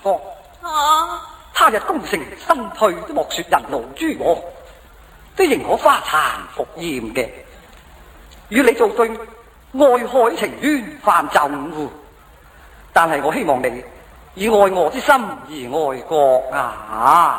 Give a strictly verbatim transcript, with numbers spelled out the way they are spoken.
方。 啊！ 他日功成身退都莫說人勞諸我，都仍可花殘復厭嘅。與你做對愛海情淵泛就乎，但係我希望你以愛我之心而愛國啊！